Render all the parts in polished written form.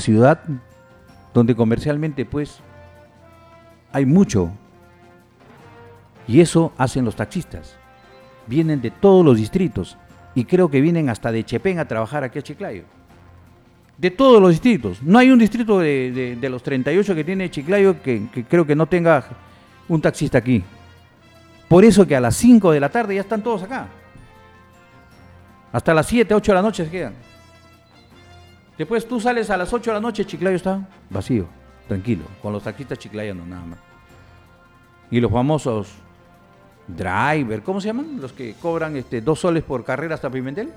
ciudad donde comercialmente pues hay mucho. Y eso hacen los taxistas. Vienen de todos los distritos y creo que vienen hasta de Chepén a trabajar aquí a Chiclayo. De todos los distritos. No hay un distrito de los 38 que tiene Chiclayo que creo que no tenga un taxista aquí. Por eso que a las 5 de la tarde ya están todos acá. Hasta las 7, 8 de la noche se quedan. Después tú sales a las 8 de la noche, Chiclayo está vacío, tranquilo, con los taxistas chiclayanos nada más. Y los famosos driver, ¿cómo se llaman? Los que cobran 2 soles por carrera hasta Pimentel.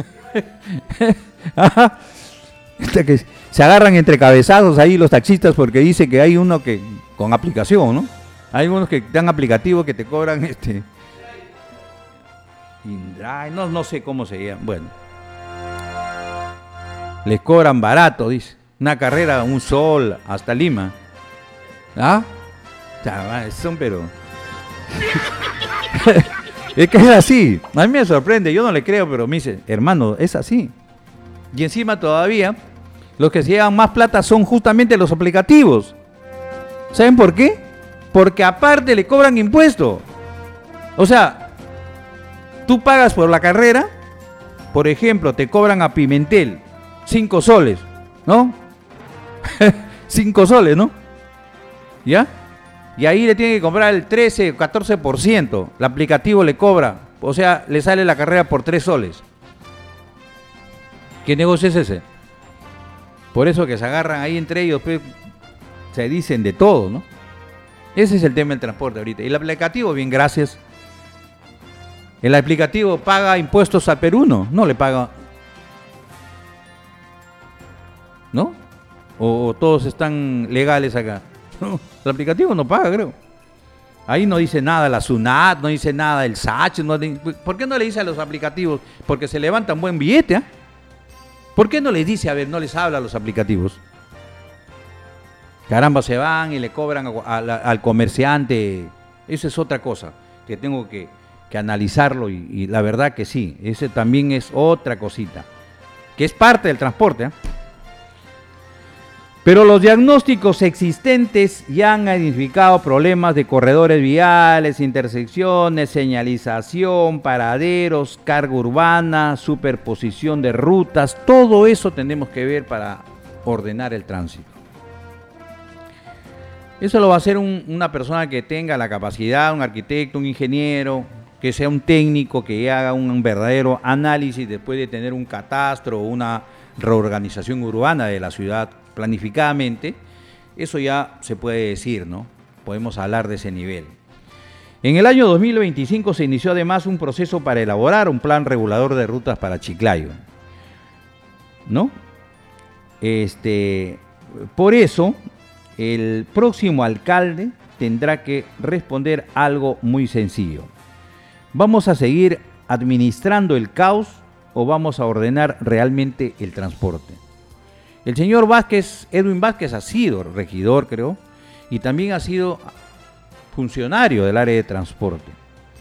Que se agarran entre cabezazos ahí los taxistas porque dice que hay uno que con aplicación, ¿no? Hay unos que dan aplicativo que te cobran InDrive, no sé cómo se llama. Bueno, les cobran barato, dice. Una carrera, 1 sol hasta Lima. ¿Ah? Son pero es que es así. A mí me sorprende, yo no le creo, pero me dice, hermano, es así. Y encima todavía, los que se llevan más plata son justamente los aplicativos. ¿Saben por qué? Porque aparte le cobran impuesto. O sea, tú pagas por la carrera, por ejemplo, te cobran a Pimentel 5 soles, ¿no? 5 soles, ¿no? ¿Ya? Y ahí le tiene que cobrar el 13 o 14%. El aplicativo le cobra, o sea, le sale la carrera por 3 soles. ¿Qué negocio es ese? Por eso que se agarran ahí entre ellos, pues, se dicen de todo, ¿no? Ese es el tema del transporte ahorita. Y el aplicativo, bien, gracias. El aplicativo paga impuestos al Perú, no le paga. ¿No? O todos están legales acá. No, el aplicativo no paga, creo. Ahí no dice nada la SUNAT, no dice nada el SACH. ¿Por qué no le dice a los aplicativos? Porque se levantan buen billete, ¿eh? ¿Por qué no les dice, no les habla a los aplicativos? Caramba, se van y le cobran al comerciante. Eso es otra cosa que tengo que analizarlo y la verdad que sí, ese también es otra cosita, que es parte del transporte, ¿eh? Pero los diagnósticos existentes ya han identificado problemas de corredores viales, intersecciones, señalización, paraderos, carga urbana, superposición de rutas. Todo eso tenemos que ver para ordenar el tránsito. Eso lo va a hacer una persona que tenga la capacidad, un arquitecto, un ingeniero, que sea un técnico, que haga un verdadero análisis después de tener un catastro o una reorganización urbana de la ciudad planificadamente. Eso ya se puede decir, ¿no? Podemos hablar de ese nivel. En el año 2025 se inició además un proceso para elaborar un plan regulador de rutas para Chiclayo, ¿no? Por eso, el próximo alcalde tendrá que responder algo muy sencillo. ¿Vamos a seguir administrando el caos o vamos a ordenar realmente el transporte? El señor Vázquez, Edwin Vázquez, ha sido regidor, creo, y también ha sido funcionario del área de transporte.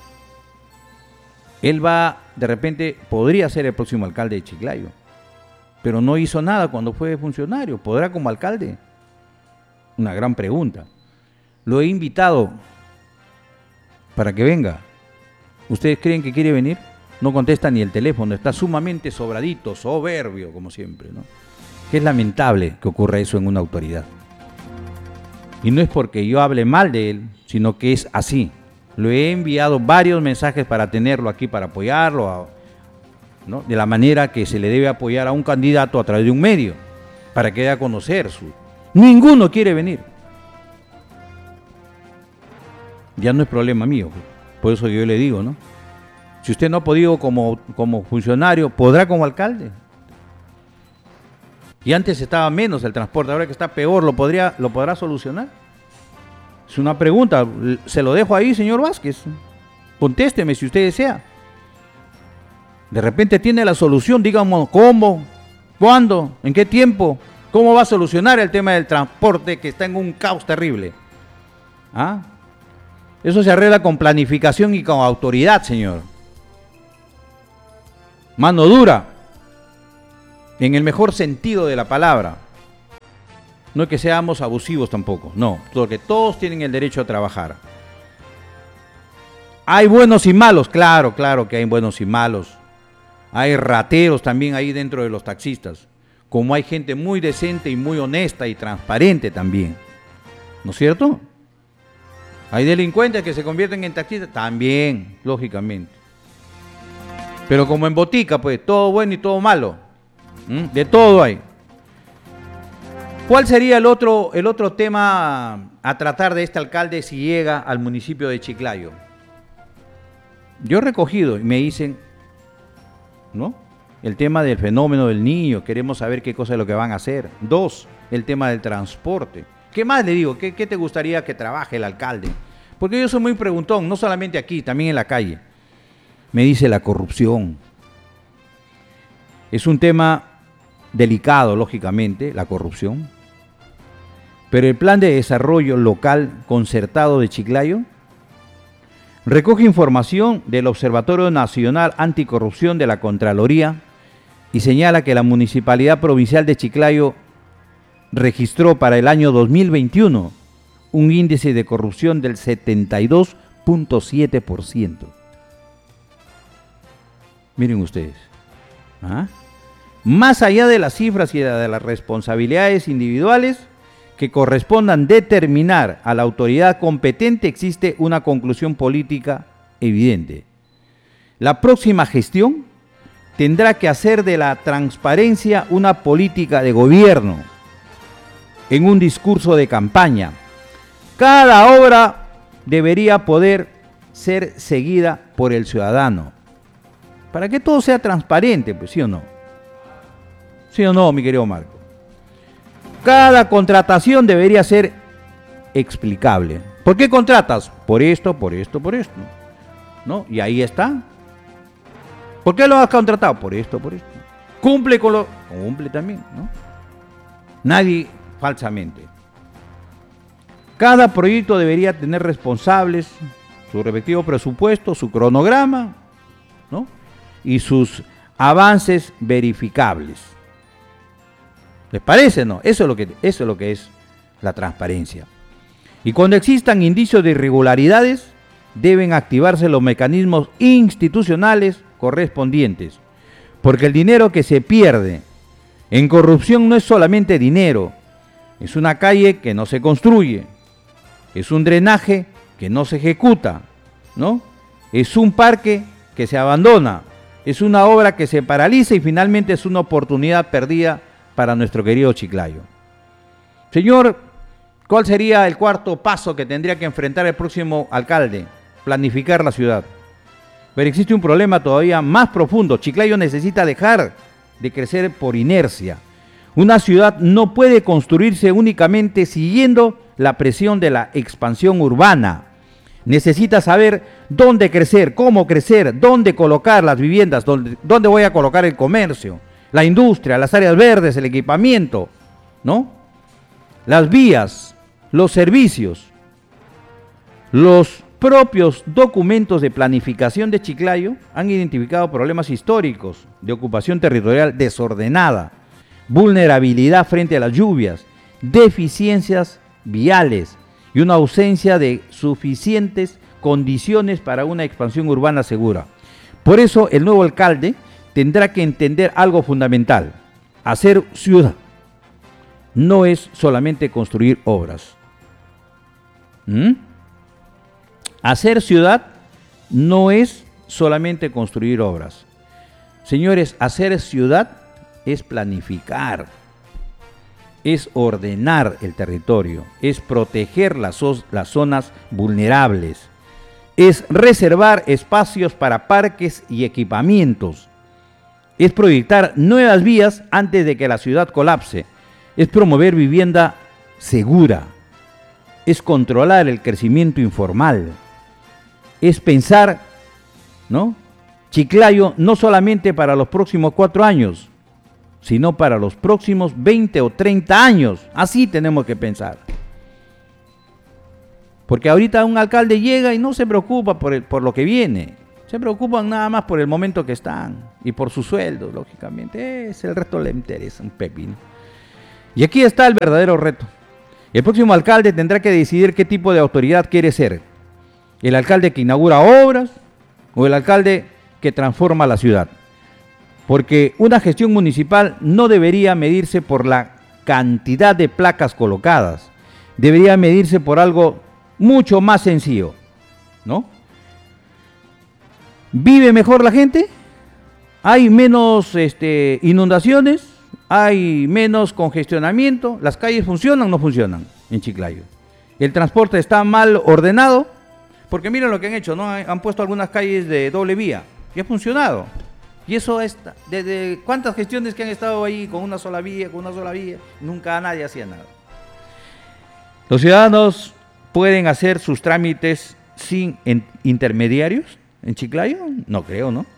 Él de repente, podría ser el próximo alcalde de Chiclayo, pero no hizo nada cuando fue funcionario. ¿Podrá como alcalde? Una gran pregunta. Lo he invitado para que venga. ¿Ustedes creen que quiere venir? No contesta ni el teléfono, está sumamente sobradito, soberbio, como siempre, ¿no? Que es lamentable que ocurra eso en una autoridad. Y no es porque yo hable mal de él, sino que es así. Lo he enviado varios mensajes para tenerlo aquí, para apoyarlo, ¿no? De la manera que se le debe apoyar a un candidato a través de un medio, para que dé a conocer su... Ninguno quiere venir. Ya no es problema mío, por eso yo le digo, ¿no? Si usted no ha podido como funcionario, ¿podrá como alcalde? Y antes estaba menos el transporte, ahora que está peor, ¿lo podrá solucionar? Es una pregunta, se lo dejo ahí, señor Vázquez. Contésteme si usted desea. De repente tiene la solución, digamos, ¿cómo? ¿Cuándo? ¿En qué tiempo? ¿Cómo va a solucionar el tema del transporte que está en un caos terrible? ¿Ah? Eso se arregla con planificación y con autoridad, señor. Mano dura, en el mejor sentido de la palabra. No es que seamos abusivos tampoco, no, porque todos tienen el derecho a trabajar. ¿Hay buenos y malos? Claro, claro que hay buenos y malos. Hay rateros también ahí dentro de los taxistas, como hay gente muy decente y muy honesta y transparente también, ¿no es cierto? Hay delincuentes que se convierten en taxistas, también, lógicamente. Pero como en botica, pues, todo bueno y todo malo. De todo hay. ¿Cuál sería el otro tema a tratar de este alcalde si llega al municipio de Chiclayo? Yo he recogido y me dicen, ¿no? El tema del fenómeno del niño, queremos saber qué cosa es lo que van a hacer. 2, el tema del transporte. ¿Qué más le digo? ¿Qué te gustaría que trabaje el alcalde? Porque yo soy muy preguntón, no solamente aquí, también en la calle. Me dice la corrupción. Es un tema delicado, lógicamente, la corrupción. Pero el plan de desarrollo local concertado de Chiclayo recoge información del Observatorio Nacional Anticorrupción de la Contraloría y señala que la Municipalidad Provincial de Chiclayo registró para el año 2021 un índice de corrupción del 72.7%. Miren ustedes. Más allá de las cifras y de las responsabilidades individuales que correspondan determinar a la autoridad competente, existe una conclusión política evidente. La próxima gestión tendrá que hacer de la transparencia una política de gobierno, en un discurso de campaña. Cada obra debería poder ser seguida por el ciudadano, para que todo sea transparente, pues, ¿sí o no? ¿Sí o no, mi querido Marco? Cada contratación debería ser explicable. ¿Por qué contratas? Por esto, por esto, por esto, ¿no? Y ahí está. ¿Por qué lo has contratado? Por esto, por esto. Cumple con lo... Cumple también, ¿no? Nadie falsamente. Cada proyecto debería tener responsables, su respectivo presupuesto, su cronograma, ¿no? Y sus avances verificables. ¿Les parece? No, eso es lo que es la transparencia. Y cuando existan indicios de irregularidades, deben activarse los mecanismos institucionales correspondientes, porque el dinero que se pierde en corrupción no es solamente dinero, es una calle que no se construye, es un drenaje que no se ejecuta, ¿no? Es un parque que se abandona, es una obra que se paraliza y finalmente es una oportunidad perdida para nuestro querido Chiclayo. Señor, ¿cuál sería el cuarto paso que tendría que enfrentar el próximo alcalde? Planificar la ciudad. Pero existe un problema todavía más profundo. Chiclayo necesita dejar de crecer por inercia. Una ciudad no puede construirse únicamente siguiendo la presión de la expansión urbana. Necesita saber dónde crecer, cómo crecer, dónde colocar las viviendas, dónde voy a colocar el comercio, la industria, las áreas verdes, el equipamiento, ¿no? Las vías, los servicios. Los propios documentos de planificación de Chiclayo han identificado problemas históricos de ocupación territorial desordenada, vulnerabilidad frente a las lluvias, deficiencias viales y una ausencia de suficientes condiciones para una expansión urbana segura. Por eso el nuevo alcalde tendrá que entender algo fundamental. Hacer ciudad no es solamente construir obras. Hacer ciudad no es solamente construir obras. Señores, hacer ciudad es planificar, es ordenar el territorio, es proteger las zonas vulnerables, es reservar espacios para parques y equipamientos, es proyectar nuevas vías antes de que la ciudad colapse, es promover vivienda segura, es controlar el crecimiento informal, es pensar, ¿no? Chiclayo no solamente para los próximos 4 años, sino para los próximos 20 o 30 años. Así tenemos que pensar. Porque ahorita un alcalde llega y no se preocupa por lo que viene. Se preocupan nada más por el momento que están y por su sueldo, lógicamente. El resto le interesa un pepino. Y aquí está el verdadero reto. El próximo alcalde tendrá que decidir qué tipo de autoridad quiere ser. ¿El alcalde que inaugura obras o el alcalde que transforma la ciudad? Porque una gestión municipal no debería medirse por la cantidad de placas colocadas. Debería medirse por algo mucho más sencillo, ¿no? ¿Vive mejor la gente? ¿Hay menos inundaciones? ¿Hay menos congestionamiento? ¿Las calles funcionan o no funcionan en Chiclayo? ¿El transporte está mal ordenado? Porque miren lo que han hecho, ¿no? Han puesto algunas calles de doble vía y ha funcionado. Y eso está, desde cuántas gestiones que han estado ahí con una sola vía, nunca nadie hacía nada. Los ciudadanos pueden hacer sus trámites sin intermediarios en Chiclayo, no creo, ¿no?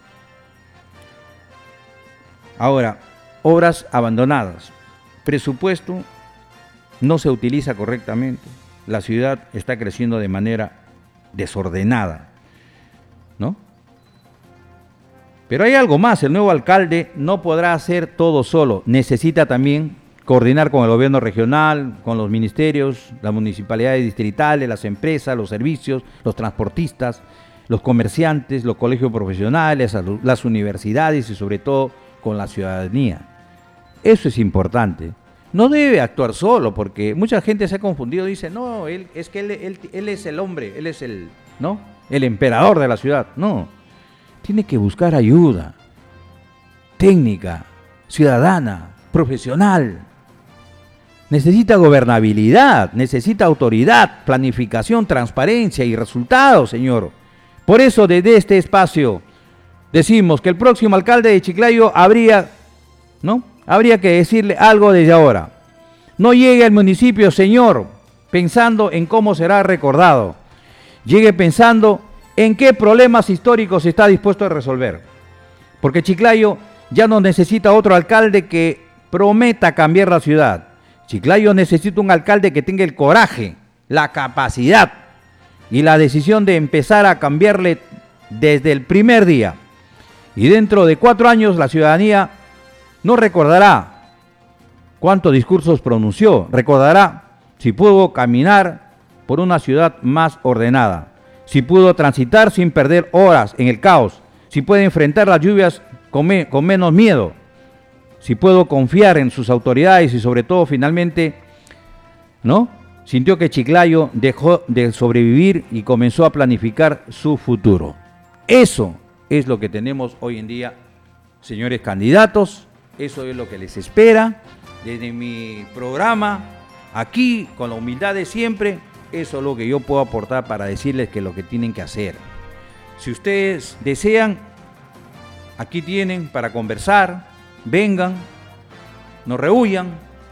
Ahora, obras abandonadas, presupuesto no se utiliza correctamente, la ciudad está creciendo de manera desordenada, ¿no? Pero hay algo más, el nuevo alcalde no podrá hacer todo solo, necesita también coordinar con el gobierno regional, con los ministerios, las municipalidades distritales, las empresas, los servicios, los transportistas, los comerciantes, los colegios profesionales, las universidades y sobre todo con la ciudadanía. Eso es importante. No debe actuar solo, porque mucha gente se ha confundido, dice, no, él es el hombre, él es el emperador de la ciudad. No, tiene que buscar ayuda técnica, ciudadana, profesional. Necesita gobernabilidad, necesita autoridad, planificación, transparencia y resultados, señor. Por eso desde este espacio decimos que el próximo alcalde de Chiclayo habría que decirle algo desde ahora. No llegue al municipio, señor, pensando en cómo será recordado. Llegue pensando en qué problemas históricos está dispuesto a resolver. Porque Chiclayo ya no necesita otro alcalde que prometa cambiar la ciudad. Chiclayo necesita un alcalde que tenga el coraje, la capacidad y la decisión de empezar a cambiarle desde el primer día. Y dentro de 4 años la ciudadanía no recordará cuántos discursos pronunció, recordará si pudo caminar por una ciudad más ordenada, si pudo transitar sin perder horas en el caos, si puede enfrentar las lluvias con menos miedo, si puedo confiar en sus autoridades y sobre todo finalmente, ¿no? Sintió que Chiclayo dejó de sobrevivir y comenzó a planificar su futuro. Eso es lo que tenemos hoy en día, señores candidatos, eso es lo que les espera desde mi programa, aquí con la humildad de siempre, eso es lo que yo puedo aportar para decirles que lo que tienen que hacer. Si ustedes desean, aquí tienen para conversar, vengan, nos reúnan,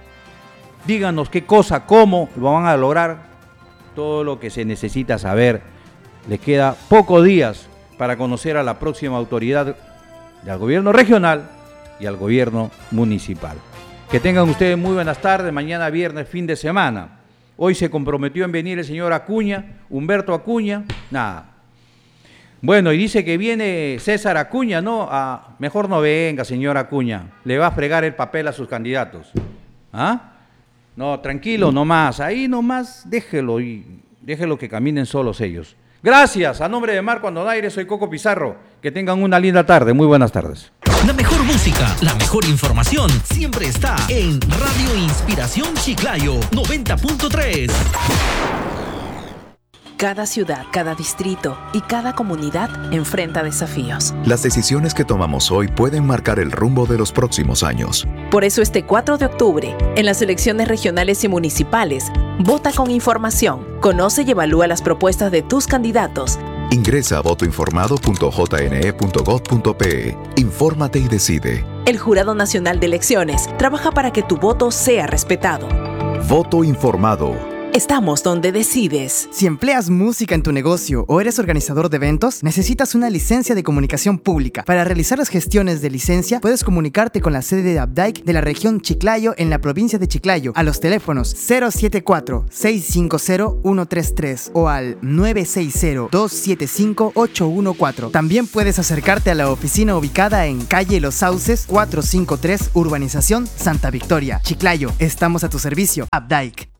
díganos qué cosa, cómo lo van a lograr, todo lo que se necesita saber. Les queda pocos días para conocer a la próxima autoridad del gobierno regional y al gobierno municipal. Que tengan ustedes muy buenas tardes, mañana viernes, fin de semana. Hoy se comprometió en venir el señor Acuña, Humberto Acuña, nada. Bueno, y dice que viene César Acuña, ¿no? Mejor no venga, señor Acuña, le va a fregar el papel a sus candidatos. ¿Ah? No, tranquilo nomás, ahí nomás déjelo y déjelo que caminen solos ellos. Gracias, a nombre de Marco Andonaire, soy Coco Pizarro, que tengan una linda tarde, muy buenas tardes. La mejor música, la mejor información, siempre está en Radio Inspiración Chiclayo 90.3. Cada ciudad, cada distrito y cada comunidad enfrenta desafíos. Las decisiones que tomamos hoy pueden marcar el rumbo de los próximos años. Por eso este 4 de octubre, en las elecciones regionales y municipales, vota con información, conoce y evalúa las propuestas de tus candidatos. Ingresa a votoinformado.jne.gov.pe. Infórmate y decide. El Jurado Nacional de Elecciones trabaja para que tu voto sea respetado. Voto informado. Estamos donde decides. Si empleas música en tu negocio o eres organizador de eventos, necesitas una licencia de comunicación pública. Para realizar las gestiones de licencia, puedes comunicarte con la sede de Abdaic de la región Chiclayo en la provincia de Chiclayo a los teléfonos 074-650-133 o al 960-275-814. También puedes acercarte a la oficina ubicada en calle Los Sauces 453, Urbanización Santa Victoria, Chiclayo. Estamos a tu servicio, Abdaic.